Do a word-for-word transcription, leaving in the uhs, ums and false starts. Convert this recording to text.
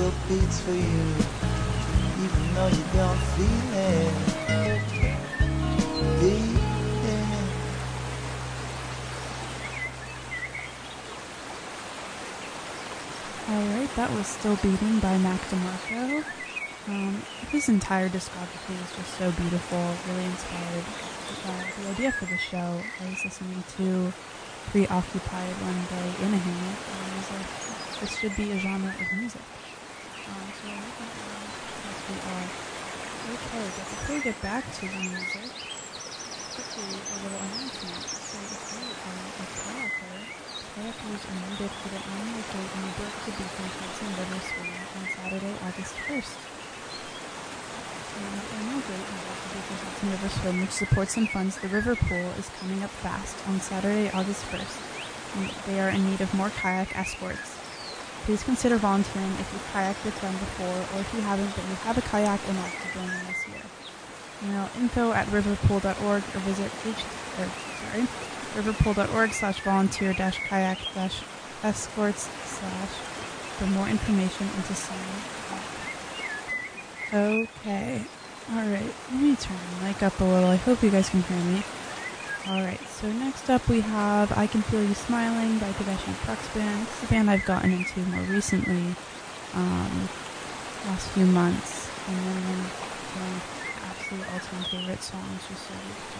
still beats for you, even though you don't feel it. Feel it. Alright, that was Still Beating by Mac DeMarco. Um, his entire discography is just so beautiful, really inspired. Uh, the idea for the show, I was listening to Preoccupied one day in a hammock, and I was like, this should be a genre of music. Um, so we're looking at as we are. Okay, but before we get back to the music, quickly a little announcement. So if you are a kayaker, kayakers are needed for the annual Great Newburgh to Beacon Hudson River Swim on Saturday, August first. And the annual Great Newburgh to Beacon Hudson River Swim, which supports and funds the River Pool, is coming up fast on Saturday, August first. And they are in need of more kayak escorts. Please consider volunteering if you've kayaked with them before, or if you haven't but you have a kayak and want to join them this year. Email info at riverpool dot org or visit h or, sorry, riverpool.org slash volunteer dash kayak dash escorts slash for more information and to sign up. Okay. Alright, let me turn the mic up a little. I hope you guys can hear me. Alright, so next up we have I Can Feel You Smiling by Tedeschi Trucks Band. This is a band I've gotten into more recently, um, last few months. And then one of my absolute all-time favorite songs, just so beautiful.